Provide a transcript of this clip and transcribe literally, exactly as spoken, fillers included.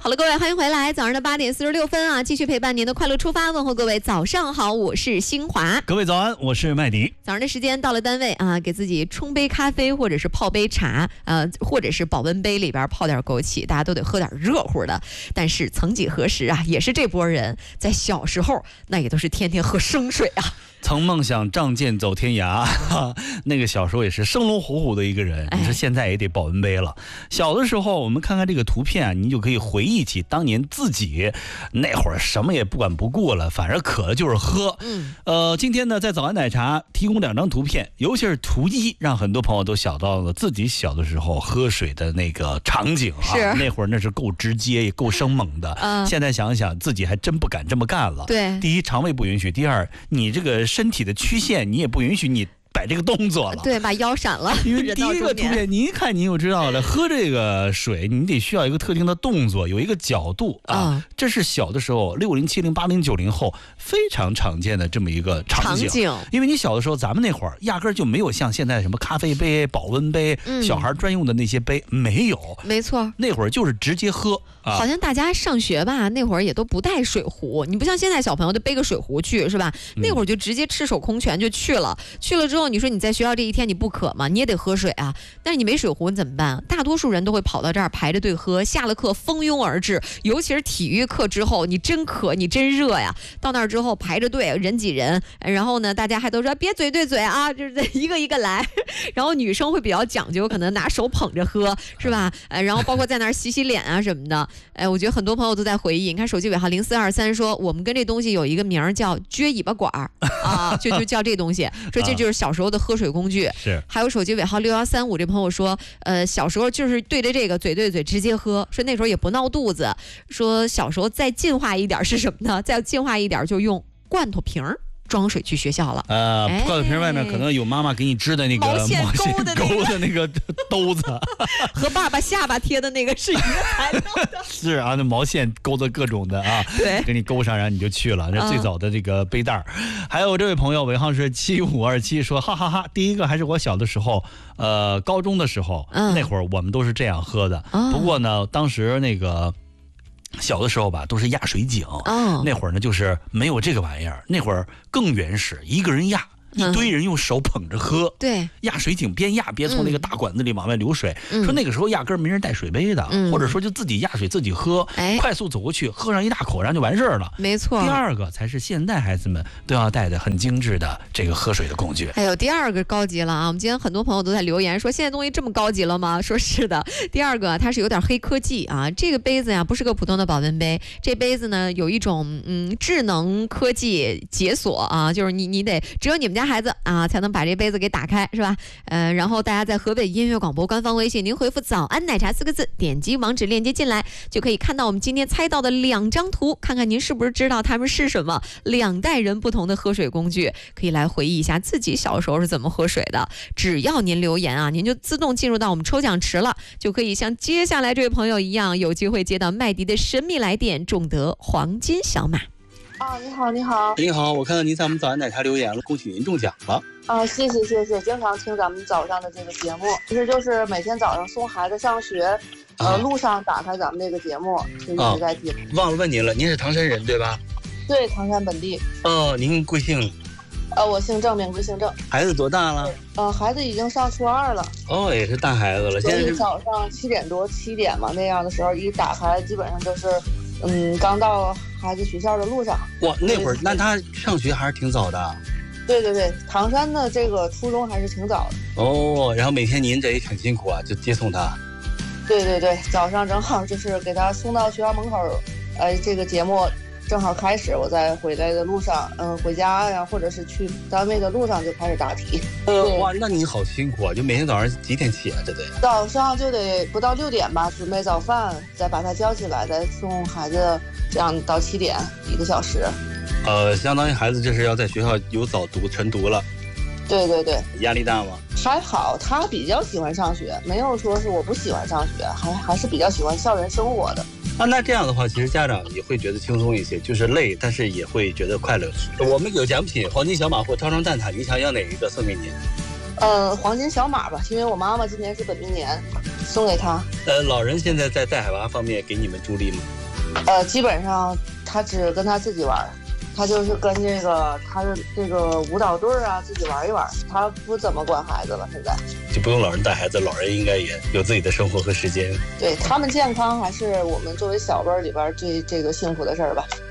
好了，各位，欢迎回来。早上的八点四十六分啊，继续陪伴您的快乐出发，问候各位早上好，我是新华。 各位早安，我是麦迪。 早上的时间到了单位啊，给自己冲杯咖啡，或者是泡杯茶，呃，或者是保温杯里边泡点枸杞，大家都得喝点热乎的。但是曾几何时啊，也是这波人在小时候那也都是天天喝生水啊。 曾梦想仗剑走天涯，那个小时候也是生龙活虎的一个人。你说现在也得保温杯了。小的时候，我们看看这个图片啊，你就可以回忆起当年自己那会儿什么也不管不顾了，反正渴了就是喝。嗯，呃，今天呢，在早安奶茶提供两张图片，尤其是图一，让很多朋友都想到了自己小的时候喝水的那个场景啊。 是那会儿那是够直接也够生猛的。嗯，现在想想自己还真不敢这么干了。 对， 第一，肠胃不允许；第二，你这个身体的曲线你也不允许你摆这个动作了， 对，把腰闪了。 因为第一个图片你一看你就知道了，喝这个水你得需要一个特定的动作，有一个角度啊，嗯、这是小的时候六零七零八零九零后非常常见的这么一个场景。 场景因为你小的时候咱们那会儿压根儿就没有像现在什么咖啡杯、保温杯、嗯、小孩专用的那些杯没有， 没错， 那会儿就是直接喝。啊、 好像大家上学吧，那会儿也都不带水壶，你不像现在小朋友都背个水壶去是吧？嗯、那会儿就直接赤手空拳就去了，去了之后你说你在学校这一天你不渴吗？你也得喝水啊，但是你没水壶你怎么办？大多数人都会跑到这儿排着队喝，下了课蜂拥而至，尤其是体育课之后，你真渴你真热呀，到那儿之后排着队人挤人，然后呢大家还都说别嘴对嘴啊，就是一个一个来，然后女生会比较讲究，可能拿手捧着喝是吧？呃，然后包括在那儿洗洗脸啊什么的。哎，我觉得很多朋友都在回忆。你看手机尾号零四二三说，我们跟这东西有一个名儿叫撅尾巴管儿啊，就就叫这东西，说这就是小时候的喝水工具。 是。 还有手机尾号六幺三五这朋友说，呃，小时候就是对着这个嘴对嘴直接喝，说那时候也不闹肚子。说小时候再进化一点是什么呢？再进化一点就用罐头瓶儿装水去学校了。 呃，罐头瓶外面可能有妈妈给你织的那个毛线勾的勾的那个兜子， 和爸爸下巴贴的那个是一个材料的。 是啊，那毛线勾的各种的啊， 对， 给你勾上，然后你就去了。这最早的这个背带儿。嗯、还有这位朋友尾号是七五二七说，哈哈哈哈，第一个还是我小的时候，呃，高中的时候，嗯、那会儿我们都是这样喝的。哦、不过呢，当时那个。小的时候吧，都是压水井，哦、那会儿呢就是没有这个玩意儿，那会儿更原始，一个人压。一堆人用手捧着喝， 对， 压水井边压边从那个大管子里往外流水。嗯、说那个时候压根儿没人带水杯的，嗯、或者说就自己压水自己喝，哎、快速走过去喝上一大口，然后就完事儿了。 没错。 第二个才是现代孩子们都要带的很精致的这个喝水的工具。 还有第二个高级了啊！我们今天很多朋友都在留言说，现在东西这么高级了吗？说是的。第二个它是有点黑科技啊，这个杯子呀不是个普通的保温杯，这杯子呢有一种嗯智能科技解锁啊，就是你你得只有你们家孩子啊才能把这杯子给打开是吧？呃，然后大家在河北音乐广播官方微信，您回复早安奶茶四个字，点击网址链接进来，就可以看到我们今天猜到的两张图，看看您是不是知道它们是什么。两代人不同的喝水工具，可以来回忆一下自己小时候是怎么喝水的。只要您留言啊，您就自动进入到我们抽奖池了，就可以像接下来这位朋友一样，有机会接到麦迪的神秘来电，中得黄金小马。 啊，你好，你好， 你好，我看到您在我们早安奶茶留言了，恭喜您中奖了。 啊，谢谢谢谢，经常听咱们早上的这个节目，其实就是每天早上送孩子上学，呃，啊、路上打开咱们这个节目，就一直在听。啊、 忘了问您了，您是唐山人对吧？ 对，唐山本地。 哦，您贵姓？ 呃，我姓郑，名贵姓郑。 孩子多大了？ 呃，孩子已经上初二了。 哦，也是大孩子了。现在是早上七点多七点嘛那样的时候，一打开基本上就是，嗯，刚到孩子学校的路上。 哇，那会儿那他上学还是挺早的。 对对对，唐山的这个初中还是挺早的。 哦，然后每天您这也挺辛苦啊，就接送他。 对对对，早上正好就是给他送到学校门口，呃，这个节目正好开始，我在回来的路上，嗯，回家呀，或者是去单位的路上就开始答题。 呃，哇，那你好辛苦啊！就每天早上几点起啊？这得早上就得不到六点吧，准备早饭，再把他叫起来，再送孩子，这样到七点，一个小时。 呃，相当于孩子这是要在学校有早读晨读了。 对对对。 压力大吗？ 还好，他比较喜欢上学，没有说是我不喜欢上学，还还是比较喜欢校园生活的。 啊，那这样的话，其实家长也会觉得轻松一些，就是累，但是也会觉得快乐。我们有奖品，黄金小马或超长蛋挞，你想要哪一个送给您？ 呃，黄金小马吧，因为我妈妈今年是本命年， 送给他。 呃，老人现在在带海娃方面给你们助力吗？ 呃，基本上他只跟他自己玩，他就是跟这个他的这个舞蹈队啊自己玩一玩，他不怎么管孩子了。现在就不用老人带孩子，老人应该也有自己的生活和时间。 对他们健康还是我们作为小辈里边最这个幸福的事儿吧。